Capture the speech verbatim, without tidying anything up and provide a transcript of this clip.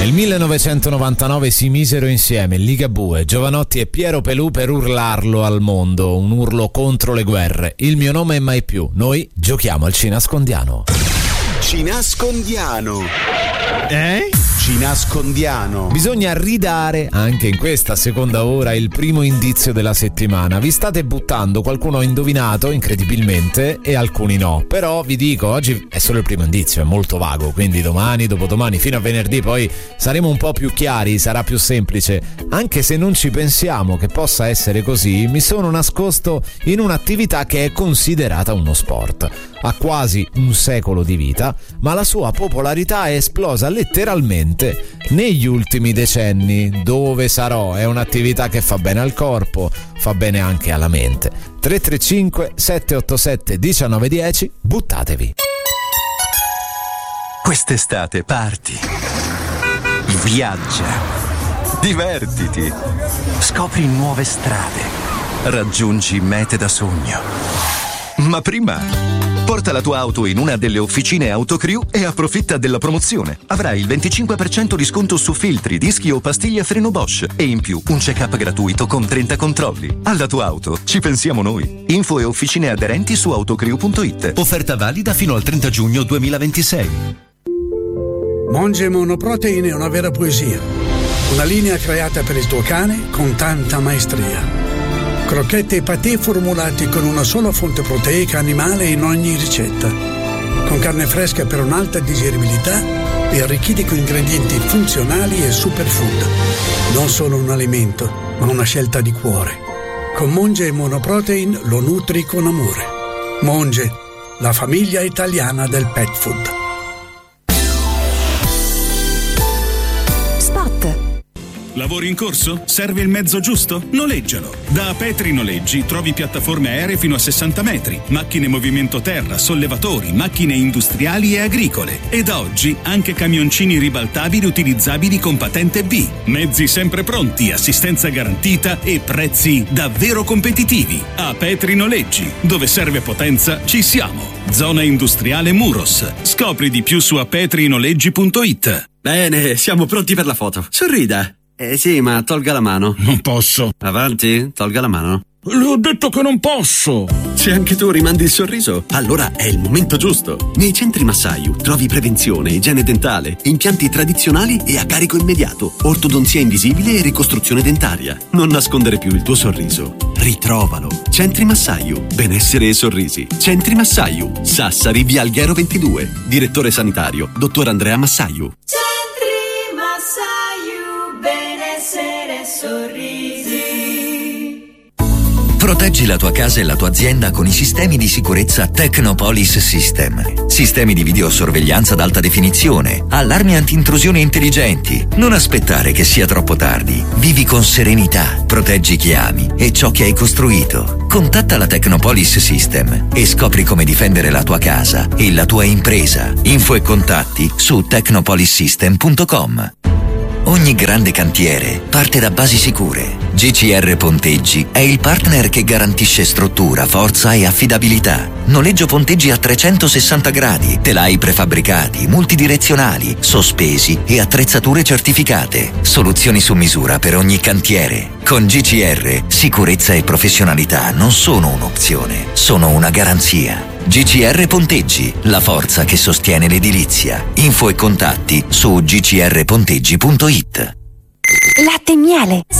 Nel millenovecentonovantanove si misero insieme Ligabue, Giovanotti e Piero Pelù per urlarlo al mondo, un urlo contro le guerre. Il mio nome è Mai Più, noi giochiamo al Ci Nascondiano. Ci Nascondiano. Eh? Ci Nascondiano. Bisogna ridare anche in questa seconda ora il primo indizio della settimana. Vi state buttando, qualcuno ha indovinato incredibilmente e alcuni no. Però vi dico, oggi è solo il primo indizio, è molto vago, quindi domani, dopodomani, fino a venerdì poi saremo un po' più chiari, sarà più semplice. Anche se non ci pensiamo che possa essere così, mi sono nascosto in un'attività che è considerata uno sport. Ha quasi un secolo di vita, ma la sua popolarità è esplosa letteralmente negli ultimi decenni. Dove sarò? È un'attività che fa bene al corpo, fa bene anche alla mente. tre tre cinque sette otto sette uno nove uno zero, buttatevi. Quest'estate parti, viaggia, divertiti, scopri nuove strade, raggiungi mete da sogno. Ma prima porta la tua auto in una delle officine Autocrew e approfitta della promozione. Avrai il venticinque per cento di sconto su filtri, dischi o pastiglie a freno Bosch e in più un check-up gratuito con trenta controlli. Alla tua auto ci pensiamo noi. Info e officine aderenti su autocrew punto it. Offerta valida fino al trenta giugno duemilaventisei. Monge Monoprotein è una vera poesia. Una linea creata per il tuo cane con tanta maestria. Crocchette e patè formulati con una sola fonte proteica animale in ogni ricetta. Con carne fresca per un'alta digeribilità e arricchiti con ingredienti funzionali e superfood. Non solo un alimento, ma una scelta di cuore. Con Monge Monoprotein lo nutri con amore. Monge, la famiglia italiana del pet food. Lavori in corso? Serve il mezzo giusto? Noleggialo. Da Petri Noleggi trovi piattaforme aeree fino a sessanta metri, macchine movimento terra, sollevatori, macchine industriali e agricole. E da oggi anche camioncini ribaltabili utilizzabili con patente B. Mezzi sempre pronti, assistenza garantita e prezzi davvero competitivi. A Petri Noleggi, dove serve potenza, ci siamo. Zona industriale Muros. Scopri di più su apetri-noleggi punto it. Bene, siamo pronti per la foto. Sorrida. Eh sì, ma tolga la mano. Non posso. Avanti, tolga la mano. Le ho detto che non posso. Se anche tu rimandi il sorriso, allora è il momento giusto. Nei centri Massayu trovi prevenzione, igiene dentale, impianti tradizionali e a carico immediato, ortodonzia invisibile e ricostruzione dentaria. Non nascondere più il tuo sorriso. Ritrovalo. Centri Massayu. Benessere e sorrisi. Centri Massayu. Sassari, via Alghero ventidue. Direttore sanitario, dottor Andrea Massayu. Centri Massayu. Benessere e sorrisi. Proteggi la tua casa e la tua azienda con i sistemi di sicurezza Technopolis System. Sistemi di videosorveglianza ad alta definizione, allarmi anti-intrusioni intelligenti. Non aspettare che sia troppo tardi. Vivi con serenità, proteggi chi ami e ciò che hai costruito. Contatta la Technopolis System e scopri come difendere la tua casa e la tua impresa. Info e contatti su technopolis system punto com. Ogni grande cantiere parte da basi sicure. G C R Ponteggi è il partner che garantisce struttura, forza e affidabilità. Noleggio ponteggi a trecentosessanta gradi, telai prefabbricati, multidirezionali, sospesi e attrezzature certificate. Soluzioni su misura per ogni cantiere. Con G C R, sicurezza e professionalità non sono un'opzione, sono una garanzia. G C R Ponteggi, la forza che sostiene l'edilizia. Info e contatti su g c r ponteggi punto it. Latte e miele.